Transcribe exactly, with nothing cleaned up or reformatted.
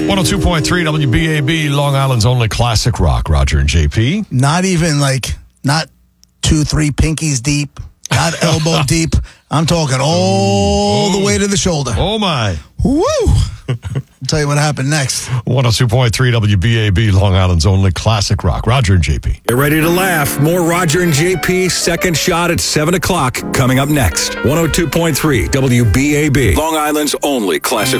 one oh two point three W B A B, Long Island's only classic rock. Roger and J P. Not even like, not two, three pinkies deep, not elbow deep. I'm talking all oh. the way to the shoulder. Oh, my. Woo! I'll tell you what happened next. one oh two point three W B A B, Long Island's only classic rock. Roger and J P. Get ready to laugh. More Roger and J P, second shot at seven o'clock, coming up next. one oh two point three W B A B, Long Island's only classic